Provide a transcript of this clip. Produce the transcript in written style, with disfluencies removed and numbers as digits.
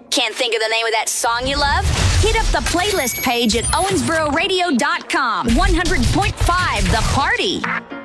Can't think of the name of that song you love? Hit up the playlist page at owensbororadio.com. 100.5 The Party.